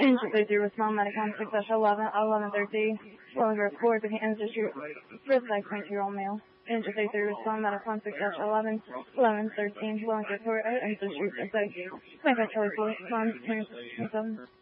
Engine 33 with small medic on 6-11, 1113, Flowing Grove 4, the hands issue, 55.2-year-old male. Engine 33 with small medic on 6-11, 1113, Flowing Grove 4, ends issue, 25 Charlie 4, 27.